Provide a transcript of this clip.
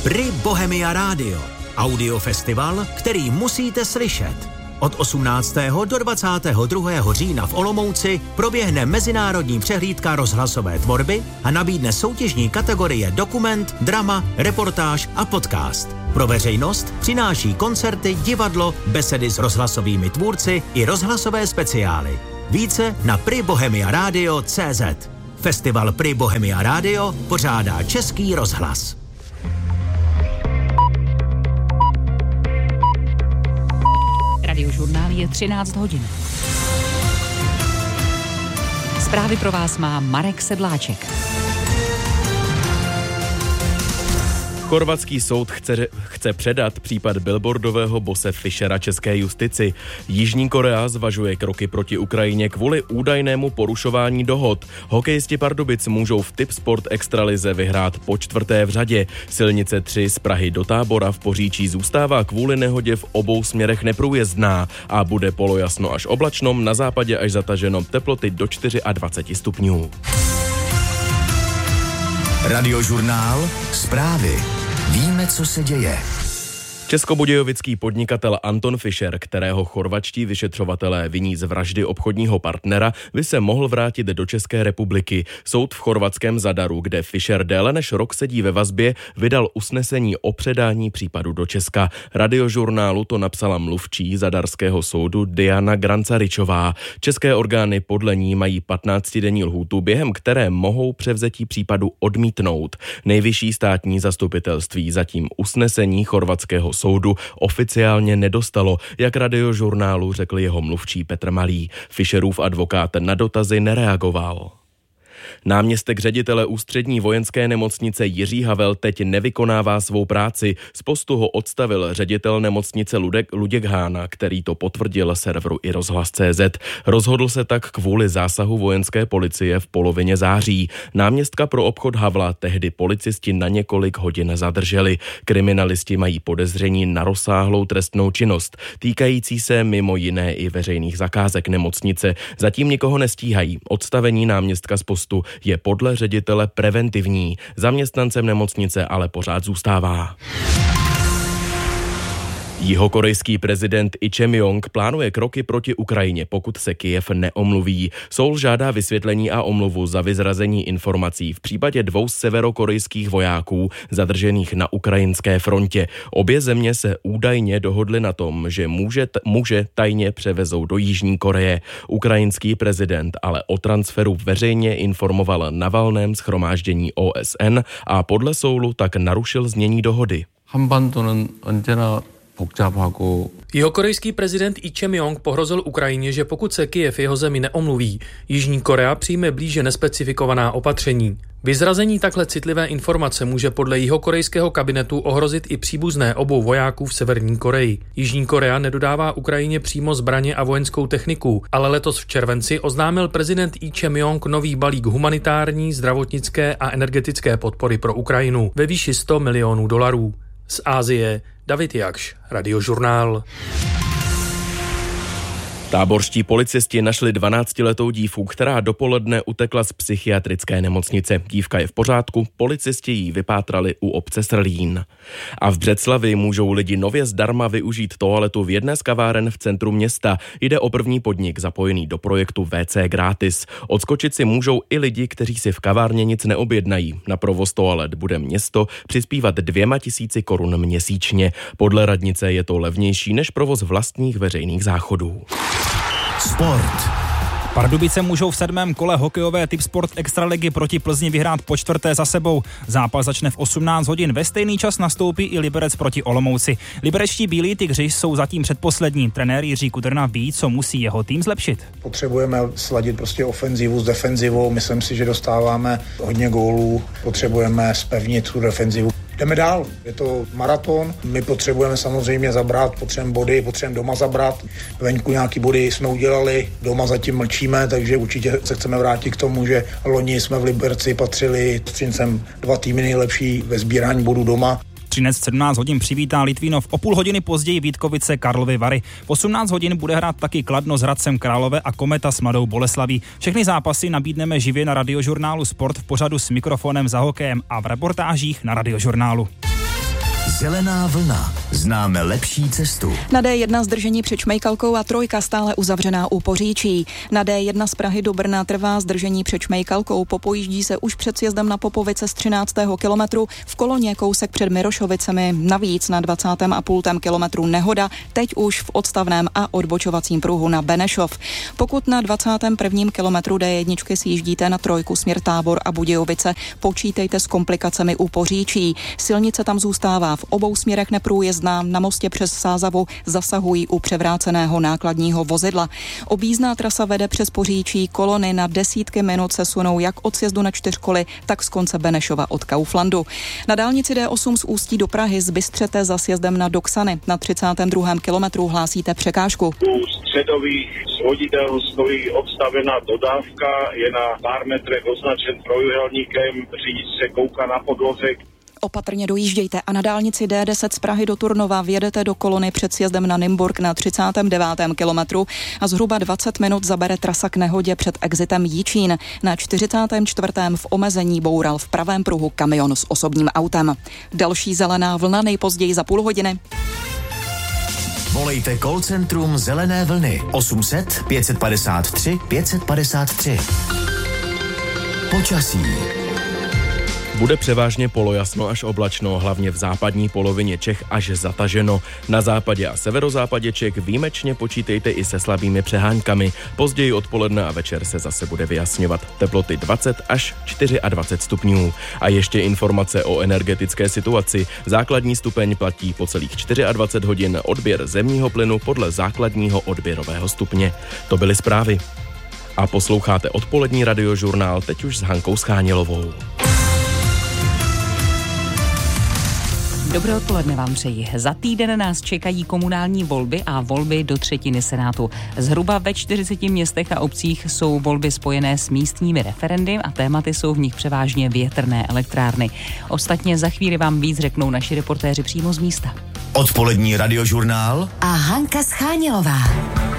Pri Bohemia Radio. Audiofestival, který musíte slyšet. Od 18. do 22. října v Olomouci proběhne mezinárodní přehlídka rozhlasové tvorby a nabídne soutěžní kategorie dokument, drama, reportáž a podcast. Pro veřejnost přináší koncerty, divadlo, besedy s rozhlasovými tvůrci i rozhlasové speciály. Více na pribohemiaradio.cz. Festival Pri Bohemia Radio pořádá Český rozhlas. Radiožurnál je 13 hodin. Zprávy pro vás má Marek Sedláček. Chorvatský soud chce předat případ billboardového bose Fischera české justici. Jižní Korea zvažuje kroky proti Ukrajině kvůli údajnému porušování dohod. Hokejisti Pardubic můžou v Tipsport extralize vyhrát po 4. v řadě. Silnice 3 z Prahy do Tábora v Poříčí zůstává kvůli nehodě v obou směrech neprůjezdná a bude polojasno až oblačno, na západě až zataženo, teploty do 24 stupňů. Radiožurnál, zprávy. Víme, co se děje. Českobudějovický podnikatel Anton Fischer, kterého chorvatští vyšetřovatelé viní z vraždy obchodního partnera, by se mohl vrátit do České republiky. Soud v chorvatském Zadaru, kde Fischer déle než rok sedí ve vazbě, vydal usnesení o předání případu do Česka. Radiožurnálu to napsala mluvčí zadarského soudu Diana Grancaričová. České orgány podle ní mají 15denní lhůtu, během které mohou převzetí případu odmítnout. Nejvyšší státní zastupitelství zatím usnesení chorvatského soudu oficiálně nedostalo, jak Radiožurnálu řekl jeho mluvčí Petr Malý. Fischerův advokát na dotazy nereagoval. Náměstek ředitele Ústřední vojenské nemocnice Jiří Havel teď nevykonává svou práci. Z postu ho odstavil ředitel nemocnice Luděk Hána, který to potvrdil serveru iRozhlas.cz. Rozhodl se tak kvůli zásahu vojenské policie v polovině září. Náměstka pro obchod Havla tehdy policisti na několik hodin zadrželi. Kriminalisti mají podezření na rozsáhlou trestnou činnost, týkající se mimo jiné i veřejných zakázek nemocnice. Zatím nikoho nestíhají. Odstavení náměstka z postu je podle ředitele preventivní. Zaměstnancem nemocnice ale pořád zůstává. Jihokorejský prezident Lee Jae-myung plánuje kroky proti Ukrajině, pokud se Kyjev neomluví. Seoul žádá vysvětlení a omluvu za vyzrazení informací v případě 2 severokorejských vojáků zadržených na ukrajinské frontě. Obě země se údajně dohodly na tom, že muže tajně převezou do Jižní Koreje. Ukrajinský prezident ale o transferu veřejně informoval na valném shromáždění OSN a podle Seoulu tak narušil znění dohody. Jihokorejský prezident Lee Jae-myung pohrozil Ukrajině, že pokud se Kyjev jeho zemi neomluví, Jižní Korea přijme blíže nespecifikovaná opatření. Vyzrazení takhle citlivé informace může podle jihokorejského kabinetu ohrozit i příbuzné obou vojáků v Severní Koreji. Jižní Korea nedodává Ukrajině přímo zbraně a vojenskou techniku, ale letos v červenci oznámil prezident Lee Jae-myung nový balík humanitární, zdravotnické a energetické podpory pro Ukrajinu ve výši $100 milionů. Z Asie David Jakš, Radiožurnál. Táborští policisti našli 12letou dívku, která dopoledne utekla z psychiatrické nemocnice. Dívka je v pořádku, policisti ji vypátrali u obce Srlín. A v Břeclavi můžou lidi nově zdarma využít toaletu v jedné z kaváren v centru města. Jde o první podnik zapojený do projektu WC Gratis. Odskočit si můžou i lidi, kteří si v kavárně nic neobjednají. Na provoz toalet bude město přispívat 2 000 korun měsíčně. Podle radnice je to levnější než provoz vlastních veřejných záchodů. Sport. Pardubice můžou v 7. kole hokejové Tipsport extraligy proti Plzni vyhrát po 4. za sebou. Zápas začne v 18 hodin. Ve stejný čas nastoupí i Liberec proti Olomouci. Liberečtí bílí tygři jsou zatím předposlední. Trenér Jiří Kudrna ví, co musí jeho tým zlepšit. Potřebujeme sladit prostě ofenzivu s defenzivou. Myslím si, že dostáváme hodně gólů. Potřebujeme zpevnit tu defenzivu. Jdeme dál, je to maraton, my potřebujeme samozřejmě zabrat, potřebujeme body, potřebujeme doma zabrat. Venku nějaký body jsme udělali, doma zatím mlčíme, takže určitě se chceme vrátit k tomu, že loni jsme v Liberci patřili Třincem 2 týmy nejlepší ve sbírání bodů doma. Třinec v 17 hodin přivítá Litvínov, o půl hodiny později Vítkovice Karlovy Vary. V 18 hodin bude hrát taky Kladno s Hradcem Králové a Kometa s Mladou Boleslaví. Všechny zápasy nabídneme živě na Radiožurnálu Sport v pořadu S mikrofonem za hokejem a v reportážích na Radiožurnálu. Zelená vlna. Známe lepší cestu. Na D1 zdržení před Šmejkalkou a trojka stále uzavřená u Poříčí. Na D1 z Prahy do Brna trvá zdržení před Šmejkalkou. Popojíždí se už před sjezdem na Popovice z 13. kilometru, v Koloně kousek před Mirošovicemi. Navíc na 20,5 kilometru nehoda, teď už v odstavném a odbočovacím pruhu na Benešov. Pokud na 21. kilometru D1 sjíždíte na trojku směr Tábor a Budějovice, počítejte s komplikacemi u Poříčí. Silnice tam zůstává v obou směrech neprůjezdná, na mostě přes Sázavu zasahují u převráceného nákladního vozidla. Objízdná trasa vede přes Poříčí, kolony na desítky minut se sunou jak od sjezdu na čtyřkoly, tak z konce Benešova od Kauflandu. Na dálnici D8 z Ústí do Prahy zbystřete za sjezdem na Doksany. Na 32. kilometru hlásíte překážku. U středových svodidel stojí odstavená dodávka, je na pár metrech označen trojúhelníkem, řidič se kouká na podloze. Opatrně dojíždějte a na dálnici D10 z Prahy do Turnova vjedete do kolony před sjezdem na Nymburk na 39. kilometru a zhruba 20 minut zabere trasa k nehodě před exitem Jičín. Na 44. v omezení boural v pravém pruhu kamion s osobním autem. Další zelená vlna nejpozději za půl hodiny. Volejte call centrum Zelené vlny 800 553 553. Počasí. Bude převážně polojasno až oblačno, hlavně v západní polovině Čech až zataženo. Na západě a severozápadě Čech výjimečně počítejte i se slabými přeháňkami. Později odpoledne a večer se zase bude vyjasňovat. Teploty 20 až 24 stupňů. A ještě informace o energetické situaci. Základní stupeň platí po celých 24 hodin, odběr zemního plynu podle základního odběrového stupně. To byly zprávy. A posloucháte odpolední radiožurnál teď už s Hankou Schánělovou. Dobré odpoledne vám přeji. Za týden nás čekají komunální volby a volby do třetiny Senátu. Zhruba ve 40 městech a obcích jsou volby spojené s místními referendy a tématy jsou v nich převážně větrné elektrárny. Ostatně za chvíli vám víc řeknou naši reportéři přímo z místa. Odpolední radiožurnál a Hanka Schánělová.